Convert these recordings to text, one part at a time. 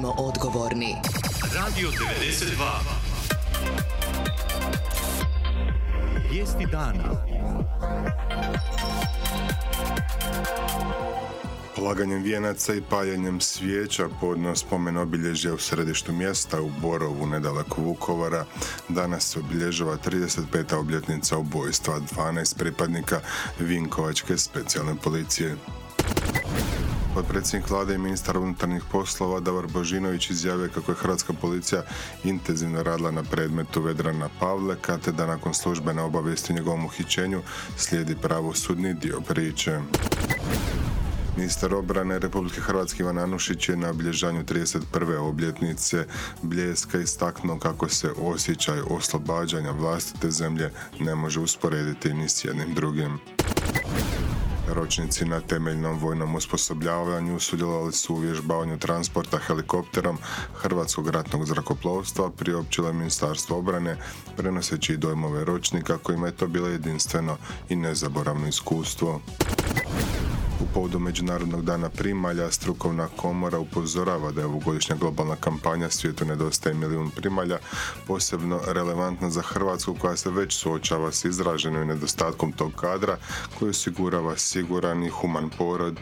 budimo odgovorni. Radio 92. Vijesti dana. Polaganjem vijenaca i paljenjem svijeća povodom spomen obilježja u središtu mjesta u Borovu, nedaleko Vukovara, danas se obilježava 35. obljetnica ubojstva 12 pripadnika Vinkovačke specijalne policije. Potpredsjednik vlade i ministar unutarnjih poslova Davor Božinović izjavio kako je hrvatska policija intenzivno radila na predmetu Vedrana Pavleka, te da nakon službene obavijesti o njegovom uhićenju slijedi pravosudni dio priče. Ministar obrane Republike Hrvatske Ivan Anušić je na obilježavanju 31. obljetnice Bljeska istaknuo kako se osjećaj oslobađanja vlastite zemlje ne može usporediti ni s jednim drugim. Ročnici na temeljnom vojnom osposobljavanju sudjelovali su u uvježbavanju transporta helikopterom Hrvatskog ratnog zrakoplovstva, priopćilo je Ministarstvo obrane, prenoseći dojmove ročnika kojima je to bilo jedinstveno i nezaboravno iskustvo. U povodu Međunarodnog dana primalja, strukovna komora upozorava da je ovogodišnja globalna kampanja Svijetu nedostaje milijun primalja posebno relevantna za Hrvatsku, koja se već suočava s izraženim nedostatkom tog kadra koji osigurava siguran i human porod.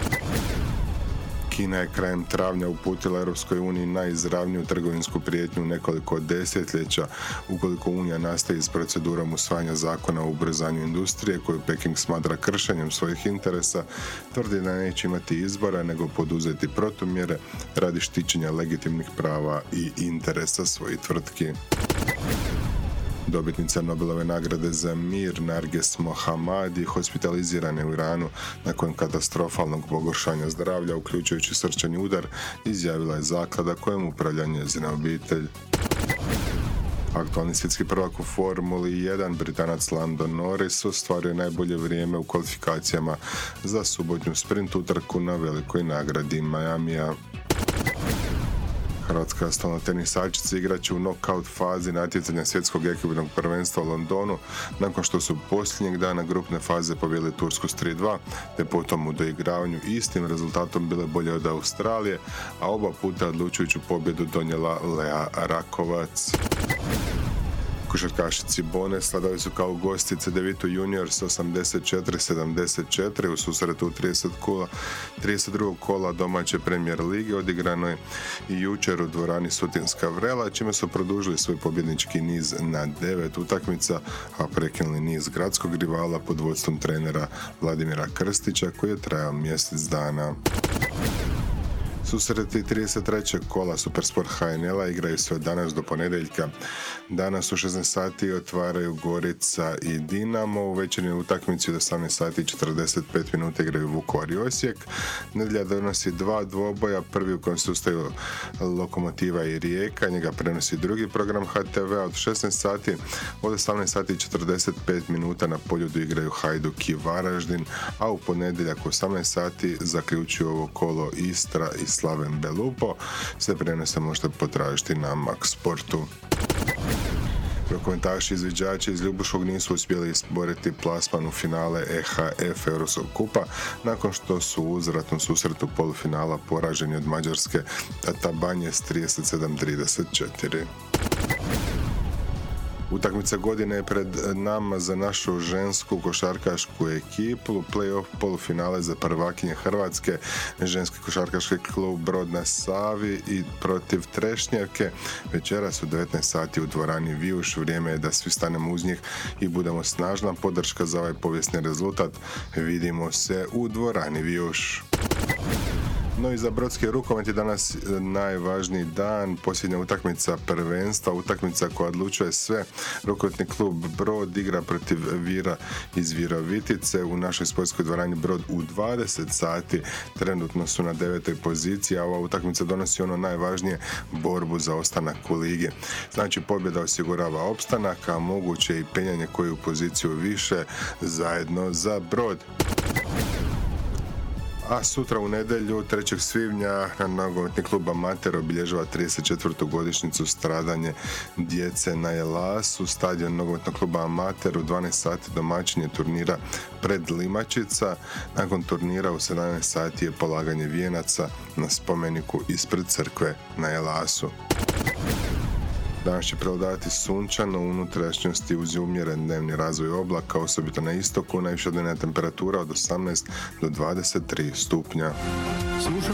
Kina je krajem travnja uputila Europskoj uniji najizravniju trgovinsku prijetnju u nekoliko desetljeća ukoliko Unija nastavi s procedurom usvajanja zakona o ubrzanju industrije koju Peking smatra kršenjem svojih interesa, tvrdi da neće imati izbora nego poduzeti protumjere radi štićenja legitimnih prava i interesa svojih tvrtki. Dobitnica Nobelove nagrade za mir Narges Mohammadi hospitalizirana u Iranu nakon katastrofalnog pogoršanja zdravlja, uključujući srčani udar, izjavila je zaklada kojom upravlja njezina obitelj. Aktualni svjetski prvak u Formuli 1, Britanac Lando Norris, ostvario najbolje vrijeme u kvalifikacijama za subotnju sprint utrku na velikoj nagradi Miamija. Hrvatska stolnotenisačica igraće u knockout fazi natjecanja svjetskog ekipnog prvenstva u Londonu nakon što su posljednjeg dana grupne faze pobijedili Tursku s 3:2, te potom u doigravanju istim rezultatom bile bolje od Australije, a oba puta odlučujuću pobjedu donijela Lea Rakovac. Košarkašici Bone slavili su kao gosti CDVita Juniors 84-74 u susretu u 32. kola domaće Premier lige odigranoj i jučer u dvorani Sutinska Vrela, čime su produžili svoj pobjednički niz na 9 utakmica, a prekinuli niz gradskog rivala pod vodstvom trenera Vladimira Krstića koji je trajao mjesec dana. Susreti 33. kola Supersport HNL-a igraju se od danas do ponedjeljka. Danas u 16 sati otvaraju Gorica i Dinamo, u večernjoj utakmici od 18 sati i 45 minuta igraju Vukovar i Osijek. Nedjelja donosi dva dvoboja, prvi u kojem se ustaju Lokomotiva i Rijeka, njega prenosi drugi program HTV-a od 16 sati, od 18 sati i 45 minuta na Poljudu igraju Hajduk i Varaždin, a u ponedjeljak u 18 sati zaključuju ovo kolo Istra i Slaven Belupo. Sve prenose možete potražiti na Max Sportu. Rukometaši izviđači iz Ljubuškog nisu uspjeli izboriti plasman u finale EHF Europskog kupa nakon što su u uzvratnom susretu polufinala poraženi od Mađarske Tatabanje s 37-34. Utakmica godine je pred nama za našu žensku košarkašku ekipu. Play-off polufinale za prvakinje Hrvatske, ženski košarkaški klub Brod na Savi i protiv Trešnjevke. Večeras u 19 sati u dvorani Vijuš. Vrijeme je da svi stanemo uz njih i budemo snažna podrška za ovaj povijesni rezultat. Vidimo se u dvorani Vijuš. No i za brodski rukomet je danas najvažniji dan, posljednja utakmica prvenstva, utakmica koja odlučuje sve. Rukometni klub Brod igra protiv Vira iz Virovitice u našoj sportskoj dvorani Brod u 20 sati. Trenutno su na 9. poziciji, a ova utakmica donosi ono najvažnije, borbu za ostanak u ligi. Znači pobjeda osigurava opstanak, a moguće i penjanje koju poziciju više zajedno za Brod. A sutra u nedjelju, 3. svibnja, nogometni klub Amater obilježava 34. godišnjicu stradanje djece na Jelasu. Stadion nogometnog kluba Amater u 12 sati domaćin je turnira pred Limačica. Nakon turnira u 17 sati je polaganje vijenaca na spomeniku ispred crkve na Jelasu. Danas će prevladavati sunčano, u unutrašnjosti uz umjeren dnevni razvoj oblaka, osobito na istoku, najviša dnevna temperatura od 18 do 23 stupnja.